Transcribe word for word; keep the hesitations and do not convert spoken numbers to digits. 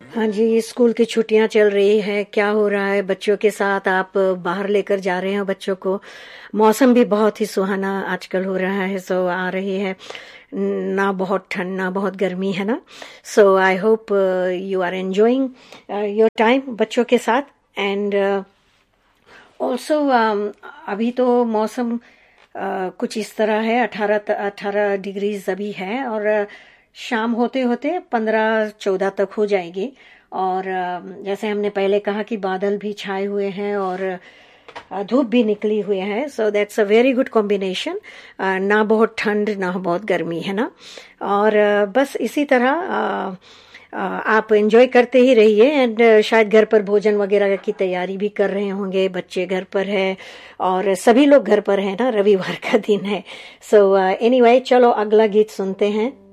हाँ जी, स्कूल की छुट्टियां चल रही है। क्या हो रहा है बच्चों के साथ? आप बाहर लेकर जा रहे हो बच्चों को। मौसम भी बहुत ही सुहाना आजकल हो रहा है। सो आ रही है, ना बहुत ठंड ना बहुत गर्मी है ना। सो I hope you are enjoying your time बच्चों के साथ। एंड ऑल्सो अभी तो मौसम uh, कुछ इस तरह है, अठारह अठारह डिग्रीज अभी है, और uh, शाम होते होते पंद्रह चौदह तक हो जाएगी। और uh, जैसे हमने पहले कहा कि बादल भी छाए हुए हैं और uh, धूप भी निकली हुई है। So that's a very good combination. ना बहुत ठंड ना बहुत गर्मी है ना। और uh, बस इसी तरह uh, आ, आप एंजॉय करते ही रहिए। एंड शायद घर पर भोजन वगैरह की तैयारी भी कर रहे होंगे, बच्चे घर पर है और सभी लोग घर पर हैं ना, रविवार का दिन है। सो एनीवे, चलो अगला गीत सुनते हैं।